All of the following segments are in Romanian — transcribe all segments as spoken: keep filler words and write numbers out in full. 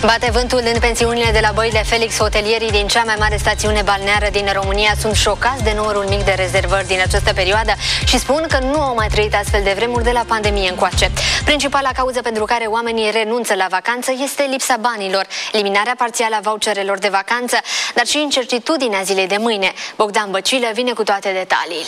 Bate vântul în pensiunile de la Băile Felix. Hotelierii din cea mai mare stațiune balneară din România sunt șocați de numărul mic de rezervări din această perioadă și spun că nu au mai trăit astfel de vremuri de la pandemie încoace. Principala cauză pentru care oamenii renunță la vacanță este lipsa banilor, eliminarea parțială a voucherelor de vacanță, dar și incertitudinea zilei de mâine. Bogdan Băcilă vine cu toate detaliile.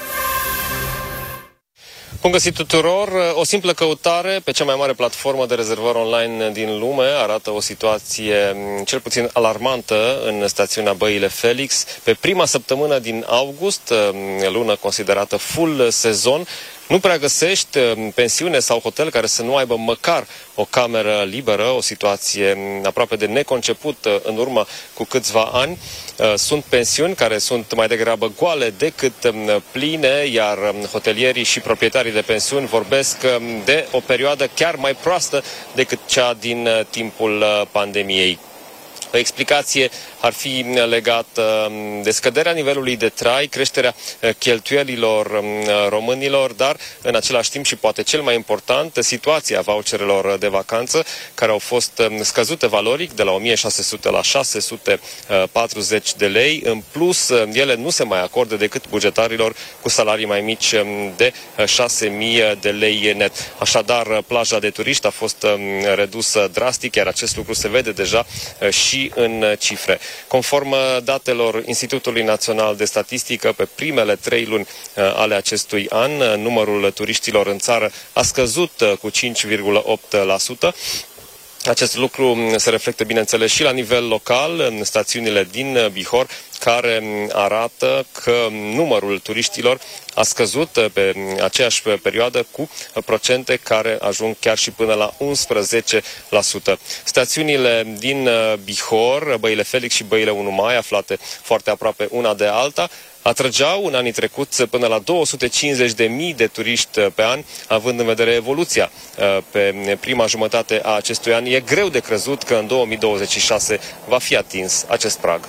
Bun găsit tuturor! O simplă căutare pe cea mai mare platformă de rezervări online din lume arată o situație cel puțin alarmantă în stațiunea Băile Felix. Pe prima săptămână din august, lună considerată full sezon, nu prea găsești pensiune sau hotel care să nu aibă măcar o cameră liberă, o situație aproape de neconceput în urmă cu câțiva ani. Sunt pensiuni care sunt mai degrabă goale decât pline, iar hotelierii și proprietarii de pensiuni vorbesc de o perioadă chiar mai proastă decât cea din timpul pandemiei. O explicație ar fi legată de scăderea nivelului de trai, creșterea cheltuielilor românilor, dar în același timp și poate cel mai important, situația voucherelor de vacanță, care au fost scăzute valoric de la o mie șase sute la șase sute patruzeci de lei. În plus, ele nu se mai acordă decât bugetarilor cu salarii mai mici de șase mii de lei net. Așadar, plaja de turiști a fost redusă drastic, iar acest lucru se vede deja și în cifre. Conform datelor Institutului Național de Statistică, pe primele trei luni ale acestui an, numărul turiștilor în țară a scăzut cu cinci virgulă opt la sută. Acest lucru se reflectă, bineînțeles, și la nivel local, în stațiunile din Bihor, care arată că numărul turiștilor a scăzut pe aceeași perioadă cu procente care ajung chiar și până la unsprezece la sută. Stațiunile din Bihor, Băile Felix și Băile unu Mai, aflate foarte aproape una de alta, atrăgeau în anii trecuți până la două sute cincizeci de mii de turiști pe an, având în vedere evoluția pe prima jumătate a acestui an. E greu de crezut că în două mii douăzeci și șase va fi atins acest prag.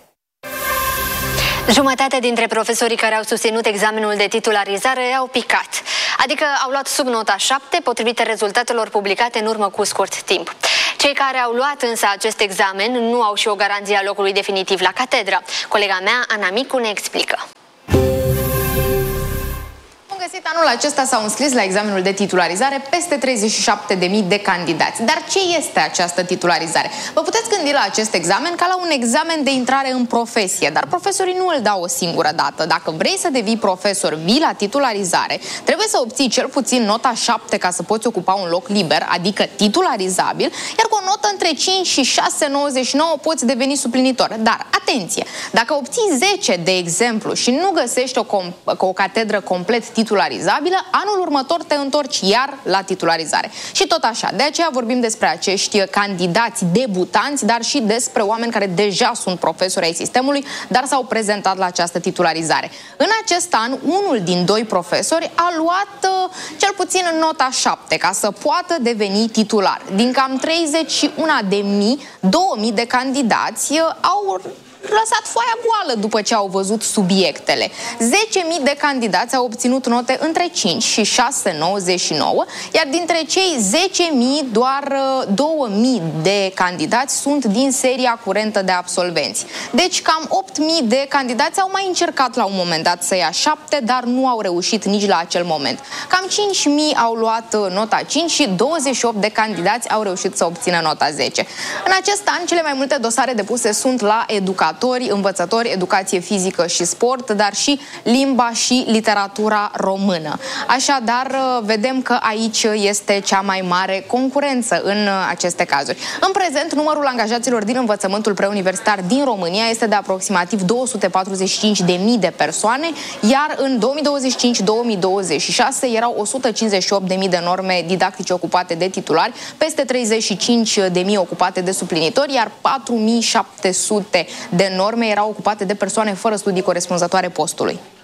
Jumătate dintre profesorii care au susținut examenul de titularizare au picat, adică au luat sub nota șapte, potrivit rezultatelor publicate în urmă cu scurt timp. Cei care au luat însă acest examen nu au și o garanție a locului definitiv la catedră. Colega mea, Ana Micu, ne explică. Găsit, anul acesta s-au înscris la examenul de titularizare peste treizeci și șapte de mii de candidați. Dar ce este această titularizare? Vă puteți gândi la acest examen ca la un examen de intrare în profesie, dar profesorii nu îl dau o singură dată. Dacă vrei să devii profesor, vii la titularizare, trebuie să obții cel puțin nota șapte ca să poți ocupa un loc liber, adică titularizabil, iar cu o notă între cinci și șase virgulă nouăzeci și nouă poți deveni suplinitor. Dar, atenție, dacă obții zece, de exemplu, și nu găsești o, o catedră complet titularizabilă, anul următor te întorci iar la titularizare. Și tot așa. De aceea vorbim despre acești candidați debutanți, dar și despre oameni care deja sunt profesori ai sistemului, dar s-au prezentat la această titularizare. În acest an, unul din doi profesori a luat uh, cel puțin nota șapte ca să poată deveni titular. Din cam treizeci și unu de mii, două mii de candidați uh, au lăsat foaia goală după ce au văzut subiectele. zece mii de candidați au obținut note între cinci și șase virgulă nouăzeci și nouă, iar dintre cei zece mii, doar două mii de candidați sunt din seria curentă de absolvenți. Deci cam opt mii de candidați au mai încercat la un moment dat să ia șapte, dar nu au reușit nici la acel moment. Cam cinci mii au luat nota cinci și douăzeci și opt de candidați au reușit să obțină nota zece. În acest an, cele mai multe dosare depuse sunt la educație, învățători, educație fizică și sport, dar și limba și literatura română. Așadar, vedem că aici este cea mai mare concurență în aceste cazuri. În prezent, numărul angajaților din învățământul preuniversitar din România este de aproximativ două sute patruzeci și cinci de mii de persoane, iar în două mii douăzeci și cinci două mii douăzeci și șase erau o sută cincizeci și opt de mii de norme didactice ocupate de titulari, peste treizeci și cinci de mii ocupate de suplinitori, iar patru mii șapte sute de norme erau ocupate de persoane fără studii corespunzătoare postului.